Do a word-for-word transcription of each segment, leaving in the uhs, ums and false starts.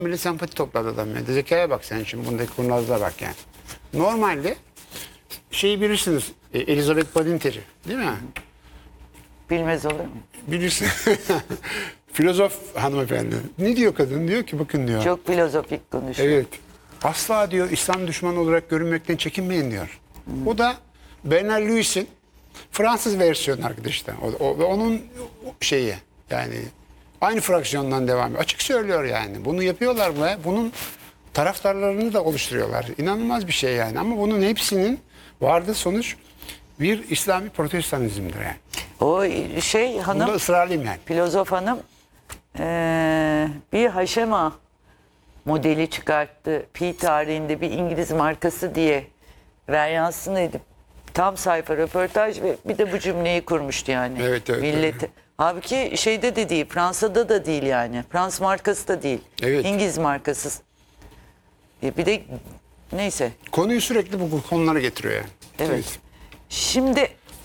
bile sempati topladı adam. Yani. Zekaya bak sen şimdi bundaki kurnazlığa bak yani. Normalde şeyi bilirsiniz. Elizabeth Badinter'i değil mi? Bilmez olur mu? Bilirsin. Filozof hanımefendi. Ne diyor kadın? Diyor ki bakın diyor. Çok filozofik konuşuyor. Evet. Asla diyor İslam düşmanı olarak görünmekten çekinmeyin diyor. Hmm. O da Bernard Lewis'in Fransız versiyonu arkadaşlar. O, o, onun şeyi yani aynı fraksiyondan devam ediyor. Açık söylüyor yani. Bunu yapıyorlar ve bunun taraftarlarını da oluşturuyorlar. İnanılmaz bir şey yani. Ama bunun hepsinin vardığı sonuç bir İslami protestanizmdir yani. O şey hanım, bunda ısrarlıyım yani. filozof hanım ee, bir haşema modeli çıkarttı. Pi tarihinde bir İngiliz markası diye veryansını edip tam sayfa röportaj ve bir de bu cümleyi kurmuştu yani. Evet, evet, Milleti. evet. Halbuki şeyde de değil, Fransa'da da değil yani. Fransız markası da değil. Evet. İngiliz markası. E bir de neyse. Konuyu sürekli bu konulara getiriyor yani. Evet. Şimdi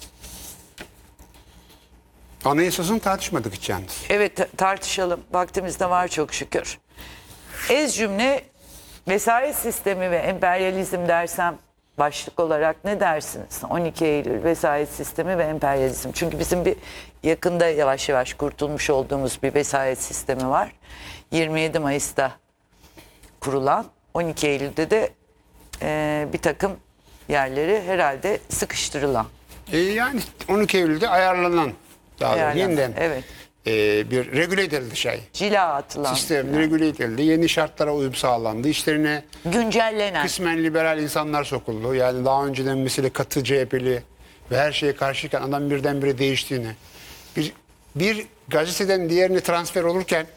Anayasasını tartışmadık hiç yalnız. evet tartışalım. Vaktimiz de var çok şükür. Ez cümle vesayet sistemi ve emperyalizm dersem başlık olarak ne dersiniz? on iki Eylül vesayet sistemi ve emperyalizm. Çünkü bizim bir yakında yavaş yavaş kurtulmuş olduğumuz bir vesayet sistemi var. yirmi yedi Mayıs'ta kurulan, on iki Eylül'de de e, bir takım yerleri herhalde sıkıştırılan. E yani on iki Eylül'de ayarlanan daha Ayarlanan, yeniden evet. e, bir regüle edildi şey. Cila atılan. Sistem yani. regüle edildi. Yeni şartlara uyum sağlandı. İşlerine Güncellenen. kısmen liberal insanlar sokuldu. Yani daha önceden mesela katı C H P'li ve her şeye karşıyken adam birdenbire değiştiğini. Bir, bir gazeteden diğerine transfer olurken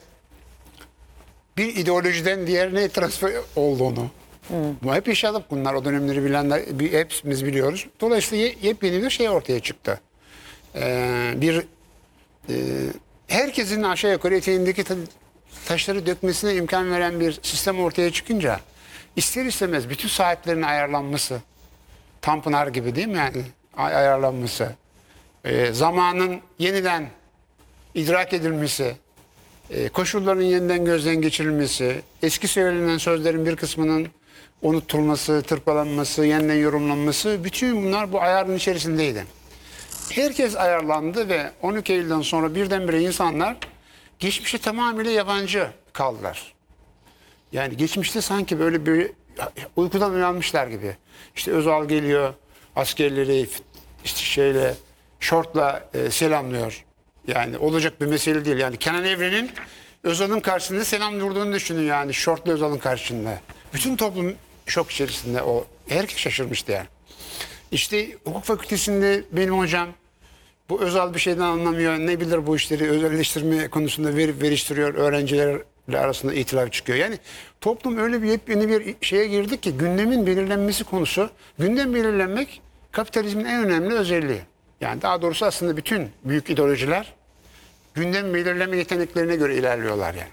bir ideolojiden diğerine transfer olduğunu. Hmm. Bu hep yaşadık bunlar. O dönemleri bilenler bir, hepimiz biliyoruz. Dolayısıyla yepyeni bir şey ortaya çıktı. Ee, bir e, herkesin aşağı yukarı eteğindeki ta taşları dökmesine imkan veren bir sistem ortaya çıkınca ister istemez bütün sahiplerinin ayarlanması, Tanpınar gibi değil mi yani ay ayarlanması, e, zamanın yeniden idrak edilmesi, e, koşulların yeniden gözden geçirilmesi, eski söylenen sözlerin bir kısmının unutulması, tırpalanması, yeniden yorumlanması, bütün bunlar bu ayarın içerisindeydi. Herkes ayarlandı ve on iki Eylül'den sonra birdenbire insanlar geçmişe tamamıyla yabancı kaldılar. Yani geçmişte sanki böyle bir uykudan uyanmışlar gibi. İşte Özal geliyor, askerleri işte şeyle, şortla e, selamlıyor. Yani olacak bir mesele değil. Yani Kenan Evren'in Özal'ın karşısında selam durduğunu düşünün yani şortlu Özal'ın karşısında. Bütün toplum şok içerisinde o. Herkes şaşırmıştı yani. İşte hukuk fakültesinde benim hocam bu Özal bir şeyden anlamıyor. Ne bilir bu işleri özelleştirme konusunda verip veriştiriyor. Öğrencilerle arasında itilaf çıkıyor. Yani toplum öyle bir yepyeni bir şeye girdi ki gündemin belirlenmesi konusu. Gündem belirlenmek kapitalizmin en önemli özelliği. Yani daha doğrusu aslında bütün büyük ideolojiler gündem belirleme yeteneklerine göre ilerliyorlar yani.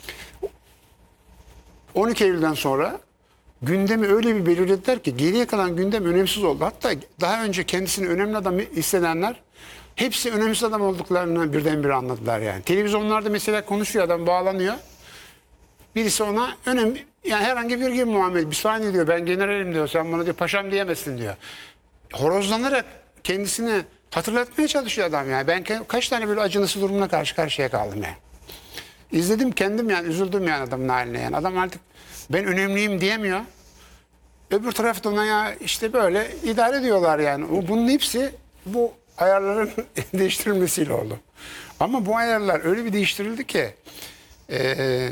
on iki Eylül'den sonra gündemi öyle bir belirlediler ki geriye kalan gündem önemsiz oldu. Hatta daha önce kendisini önemli adam hissedenler hepsi önemsiz adam olduklarını birdenbire anladılar yani. Televizyonlarda mesela konuşuyor adam bağlanıyor. Birisi ona önemli yani herhangi bir gibi muamele bir saniye diyor ben generalim diyor sen bana diyor paşam diyemezsin diyor. Horozlanarak kendisini hatırlatmaya çalışıyor adam yani. Ben kaç tane böyle acınası durumuna karşı karşıya kaldım yani. İzledim kendim yani üzüldüm yani adamın haline yani. Adam artık ben önemliyim diyemiyor. Öbür tarafta ona ya işte böyle idare ediyorlar yani. Bunun hepsi bu ayarların değiştirilmesiyle oldu. Ama bu ayarlar öyle bir değiştirildi ki e,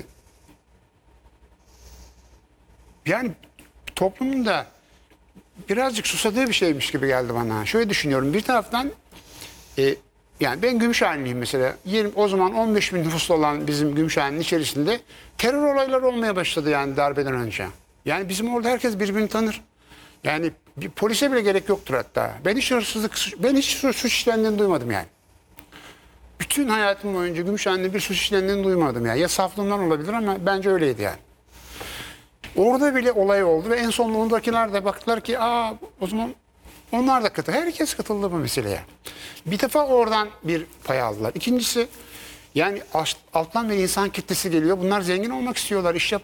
yani toplumun da birazcık susadığı bir şeymiş gibi geldi bana. Şöyle düşünüyorum. Bir taraftan e, yani ben Gümüşhaneliyim mesela. yirmi, o zaman on beş bin nüfuslu olan bizim Gümüşhane'nin içerisinde terör olayları olmaya başladı yani darbeden önce. Yani bizim orada herkes birbirini tanır. Yani bir polise bile gerek yoktur hatta. Ben hiç hırsızlık, ben hiç suç işlendiğini duymadım yani. Bütün hayatım boyunca Gümüşhane'de bir suç işlendiğini duymadım yani. Ya saflığımdan olabilir ama bence öyleydi yani. Orada bile olay oldu ve en sonundakiler de baktılar ki aa o zaman onlar da katıldı. Herkes katıldı bu meseleye. Bir defa oradan bir pay aldılar. İkincisi Yani alt- alttan bir insan kitlesi geliyor. Bunlar zengin olmak istiyorlar, iş yap